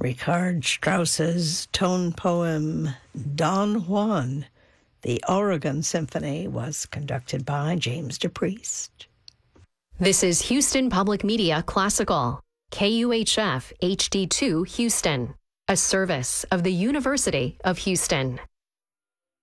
Richard Strauss's tone poem Don Juan, the Oregon Symphony, was conducted by James DePriest. This is Houston Public Media Classical, KUHF HD2 Houston, a service of the University of Houston.